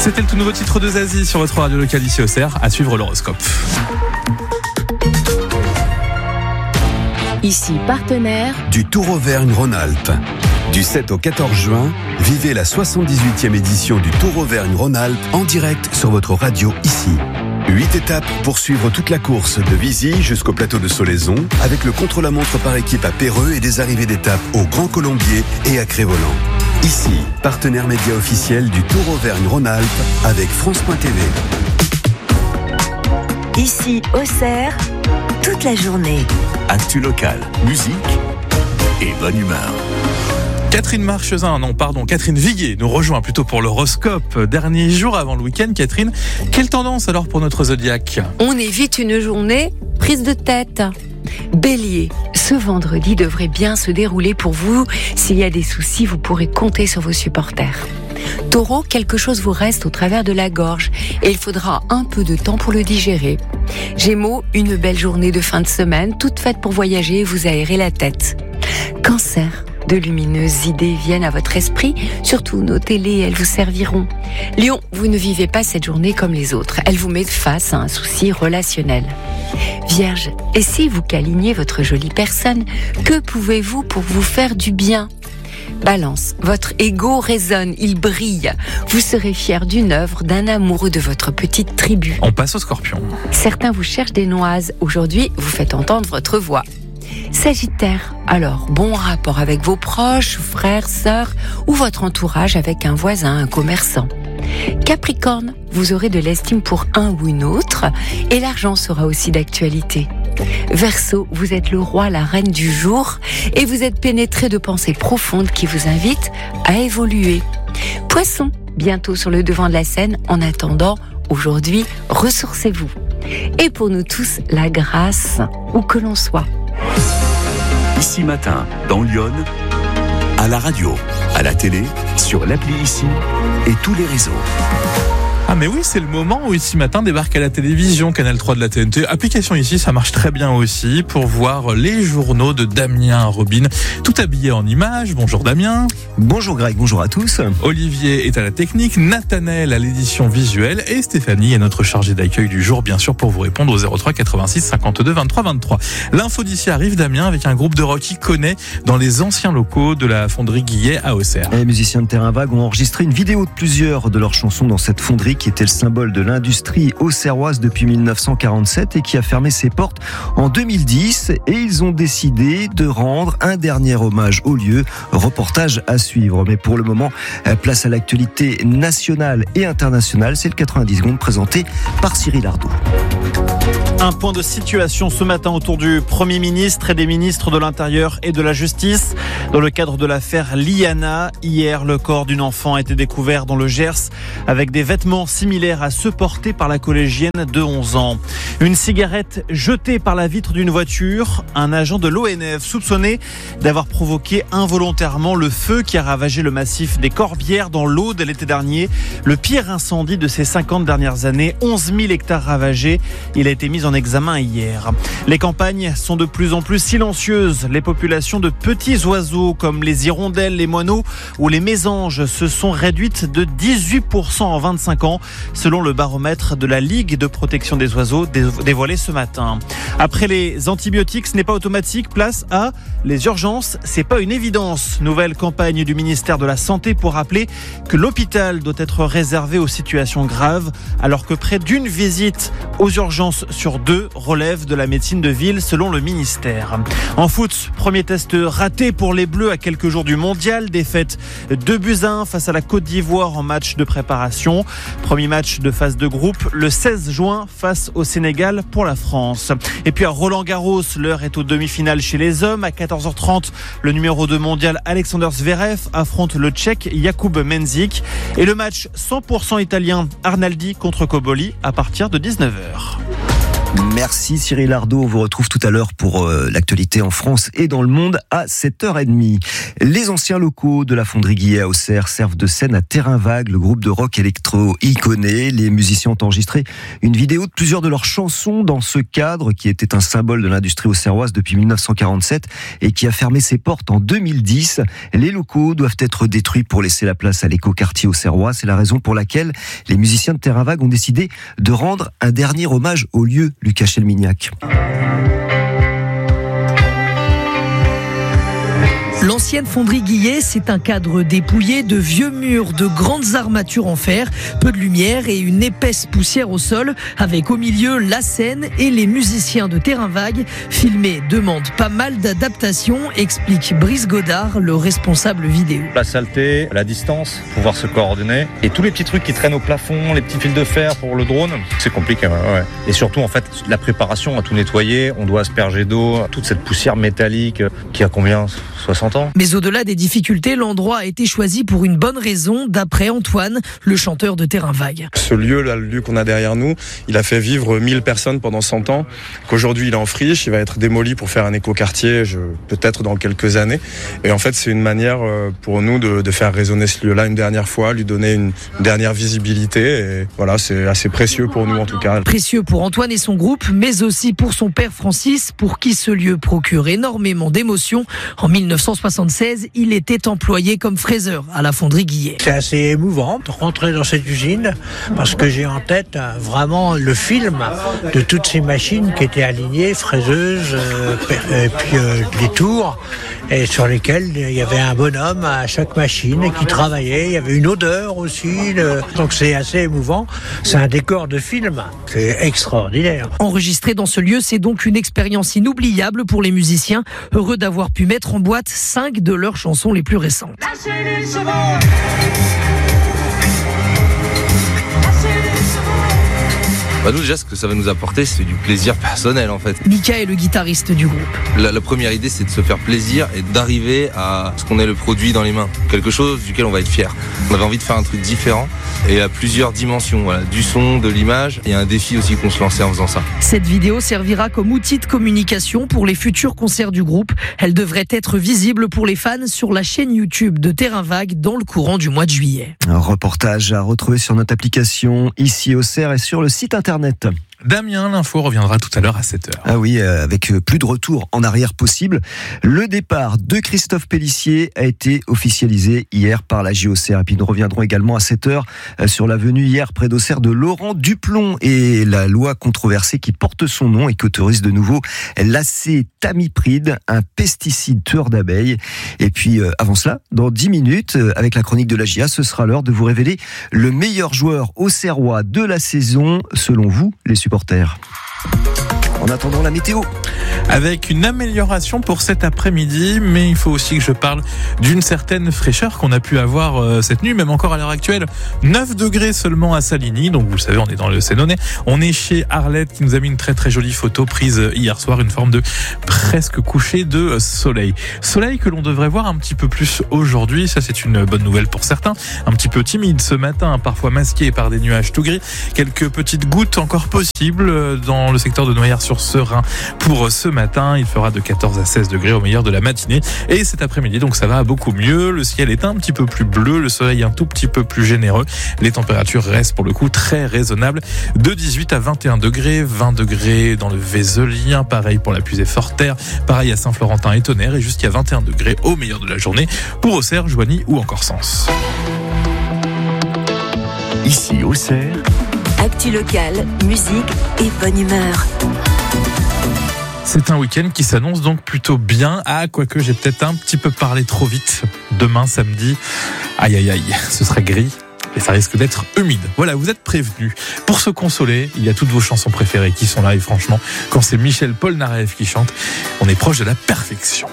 C'était le tout nouveau titre de Zazie sur votre radio locale ici au Cerf. À suivre l'horoscope. Ici partenaire du Tour Auvergne-Rhône-Alpes. Du 7 au 14 juin, vivez la 78e édition du Tour Auvergne-Rhône-Alpes en direct sur votre radio ici. 8 étapes pour suivre toute la course de Vizy jusqu'au plateau de Solaison avec le contre-la-montre par équipe à Péreux et des arrivées d'étapes au Grand Colombier et à Crévolant. Ici, partenaire média officiel du Tour Auvergne-Rhône-Alpes avec France.tv. Ici au Cerf, toute la journée. Actu locale, musique et bonne humeur. Catherine Viguier nous rejoint plutôt pour l'horoscope. Dernier jour avant le week-end, Catherine, quelle tendance alors pour notre zodiaque ? On évite une journée prise de tête. Bélier, ce vendredi devrait bien se dérouler pour vous. S'il y a des soucis, vous pourrez compter sur vos supporters. Taureau, quelque chose vous reste au travers de la gorge et il faudra un peu de temps pour le digérer. Gémeaux, une belle journée de fin de semaine, toute faite pour voyager et vous aérer la tête. Cancer, de lumineuses idées viennent à votre esprit, surtout notez-les, elles vous serviront. Lion, vous ne vivez pas cette journée comme les autres, elle vous met face à un souci relationnel. Vierge, et si vous câliniez votre jolie personne, que pouvez-vous pour vous faire du bien ? Balance, votre ego résonne, il brille. Vous serez fier d'une œuvre, d'un amoureux de votre petite tribu. On passe au Scorpion. Certains vous cherchent des noises. Aujourd'hui, vous faites entendre votre voix. Sagittaire, alors bon rapport avec vos proches, frères, sœurs ou votre entourage avec un voisin, un commerçant. Capricorne, vous aurez de l'estime pour un ou une autre et l'argent sera aussi d'actualité. Verseau, vous êtes le roi, la reine du jour et vous êtes pénétré de pensées profondes qui vous invitent à évoluer. Poisson, bientôt sur le devant de la scène, en attendant, aujourd'hui, ressourcez-vous. Et pour nous tous, la grâce, où que l'on soit. Ici matin, dans Lyon, à la radio, à la télé, sur l'appli Ici et tous les réseaux. Ah mais oui, c'est le moment où Ici Matin débarque à la télévision, Canal 3 de la TNT. Application Ici, ça marche très bien aussi pour voir les journaux de Damien Robin, tout habillé en images. Bonjour Damien. Bonjour Greg, bonjour à tous. Olivier est à la technique, Nathanaël à l'édition visuelle et Stéphanie est notre chargée d'accueil du jour, bien sûr, pour vous répondre au 03 86 52 23 23. L'info d'ici arrive, Damien, avec un groupe de rock iconé dans les anciens locaux de la fonderie Guillet à Auxerre. Les musiciens de Terrain Vague ont enregistré une vidéo de plusieurs de leurs chansons dans cette fonderie qui était le symbole de l'industrie auxerroise depuis 1947 et qui a fermé ses portes en 2010. Et ils ont décidé de rendre un dernier hommage au lieu. Reportage à suivre. Mais pour le moment, place à l'actualité nationale et internationale. C'est le 90 secondes présenté par Cyril Ardo. Un point de situation ce matin autour du Premier ministre et des ministres de l'Intérieur et de la Justice. Dans le cadre de l'affaire Liana, hier, le corps d'une enfant a été découvert dans le Gers avec des vêtements similaires à ceux portés par la collégienne de 11 ans. Une cigarette jetée par la vitre d'une voiture. Un agent de l'ONF soupçonné d'avoir provoqué involontairement le feu qui a ravagé le massif des Corbières dans l'Aude l'été dernier. Le pire incendie de ces 50 dernières années. 11 000 hectares ravagés. Il a été mis en examen hier. Les campagnes sont de plus en plus silencieuses. Les populations de petits oiseaux comme les hirondelles, les moineaux ou les mésanges se sont réduites de 18% en 25 ans, selon le baromètre de la Ligue de protection des oiseaux dévoilé ce matin. Après les antibiotiques, ce n'est pas automatique. Place à les urgences, c'est pas une évidence. Nouvelle campagne du ministère de la Santé pour rappeler que l'hôpital doit être réservé aux situations graves, alors que près d'une visite aux urgences sur 2 relève de la médecine de ville, selon le ministère. En foot, premier test raté pour les Bleus à quelques jours du mondial. Défaite 2-1 face à la Côte d'Ivoire en match de préparation. Premier match de phase de groupe le 16 juin face au Sénégal pour la France. Et puis à Roland-Garros, l'heure est aux demi-finales chez les hommes. À 14h30, le numéro 2 mondial Alexander Zverev affronte le Tchèque Jakub Mensik. Et le match 100% italien Arnaldi contre Cobolli à partir de 19h. Merci Cyril Ardo. On vous retrouve tout à l'heure pour l'actualité en France et dans le monde à 7h30. Les anciens locaux de la fonderie Guillet à Auxerre servent de scène à Terrain Vague, le groupe de rock électro iconé. Les musiciens ont enregistré une vidéo de plusieurs de leurs chansons dans ce cadre qui était un symbole de l'industrie auxerroise depuis 1947 et qui a fermé ses portes en 2010. Les locaux doivent être détruits pour laisser la place à l'écoquartier auxerrois. C'est la raison pour laquelle les musiciens de Terrain Vague ont décidé de rendre un dernier hommage au lieu, Lucas Chelmignac. L'ancienne fonderie Guillet, c'est un cadre dépouillé de vieux murs, de grandes armatures en fer, peu de lumière et une épaisse poussière au sol, avec au milieu la scène et les musiciens de Terrain Vague. Filmer demande pas mal d'adaptation, explique Brice Godard, le responsable vidéo. La saleté, la distance, pouvoir se coordonner et tous les petits trucs qui traînent au plafond, les petits fils de fer pour le drone, c'est compliqué. Ouais. Et surtout, en fait, la préparation à tout nettoyer, on doit asperger d'eau, toute cette poussière métallique qui a combien 60 ans. Mais au-delà des difficultés, l'endroit a été choisi pour une bonne raison, d'après Antoine, le chanteur de Terrain Vague. Ce lieu, là, le lieu qu'on a derrière nous, il a fait vivre 1000 personnes pendant 100 ans, qu'aujourd'hui il est en friche, il va être démoli pour faire un écoquartier, peut-être dans quelques années. Et en fait, c'est une manière pour nous de faire résonner ce lieu-là une dernière fois, lui donner une dernière visibilité. Et voilà, c'est assez précieux pour nous en tout cas. Précieux pour Antoine et son groupe, mais aussi pour son père Francis, pour qui ce lieu procure énormément d'émotions. En 1976, il était employé comme fraiseur à la fonderie Guillet. C'est assez émouvant de rentrer dans cette usine parce que j'ai en tête vraiment le film de toutes ces machines qui étaient alignées, fraiseuses, et puis des tours, et sur lesquelles il y avait un bonhomme à chaque machine qui travaillait. Il y avait une odeur aussi, donc c'est assez émouvant. C'est un décor de film, c'est extraordinaire. Enregistrer dans ce lieu, c'est donc une expérience inoubliable pour les musiciens, heureux d'avoir pu mettre en boîte 5 de leurs chansons les plus récentes. Nous déjà, ce que ça va nous apporter, c'est du plaisir personnel en fait. Mika est le guitariste du groupe. La première idée, c'est de se faire plaisir et d'arriver à ce qu'on ait le produit dans les mains. Quelque chose duquel on va être fier. On avait envie de faire un truc différent et à plusieurs dimensions. Voilà, du son, de l'image et un défi aussi qu'on se lançait en faisant ça. Cette vidéo servira comme outil de communication pour les futurs concerts du groupe. Elle devrait être visible pour les fans sur la chaîne YouTube de Terrain Vague dans le courant du mois de juillet. Un reportage à retrouver sur notre application ici Auxerre et sur le site internet. Damien, l'info reviendra tout à l'heure à 7h. Ah oui, avec plus de retour en arrière possible. Le départ de Christophe Pélissier a été officialisé hier par la JOCR. Et puis nous reviendrons également à 7h sur l'avenue hier près d'Auxerre de Laurent Duplon et la loi controversée qui porte son nom et qui autorise de nouveau l'acétamipride, un pesticide tueur d'abeilles. Et puis avant cela, dans 10 minutes, avec la chronique de la JA, ce sera l'heure de vous révéler le meilleur joueur auxerrois de la saison, selon vous, les supporters. En attendant la météo. Avec une amélioration pour cet après-midi, mais il faut aussi que je parle d'une certaine fraîcheur qu'on a pu avoir cette nuit, même encore à l'heure actuelle. 9 degrés seulement à Saligny, donc vous le savez, on est dans le Sénonais. On est chez Arlette qui nous a mis une très très jolie photo prise hier soir, une forme de presque coucher de soleil. Soleil que l'on devrait voir un petit peu plus aujourd'hui, ça c'est une bonne nouvelle pour certains. Un petit peu timide ce matin, parfois masqué par des nuages tout gris. Quelques petites gouttes encore possibles dans le secteur de Noyers-sur-Serein pour ce matin. Il fera de 14 à 16 degrés au meilleur de la matinée. Et cet après-midi, donc ça va beaucoup mieux. Le ciel est un petit peu plus bleu, le soleil un tout petit peu plus généreux. Les températures restent pour le coup très raisonnables. De 18 à 21 degrés, 20 degrés dans le Vézelien, pareil pour la Puisée-Forterre, pareil à Saint-Florentin et Tonnerre, et jusqu'à 21 degrés au meilleur de la journée pour Auxerre, Joigny ou encore Sens. Ici Auxerre, actu locale, musique et bonne humeur. C'est un week-end qui s'annonce donc plutôt bien. Ah, quoique j'ai peut-être un petit peu parlé trop vite. Demain, samedi, aïe aïe aïe, ce sera gris et ça risque d'être humide. Voilà, vous êtes prévenus. Pour se consoler, il y a toutes vos chansons préférées qui sont là et franchement, quand c'est Michel Polnareff qui chante, on est proche de la perfection.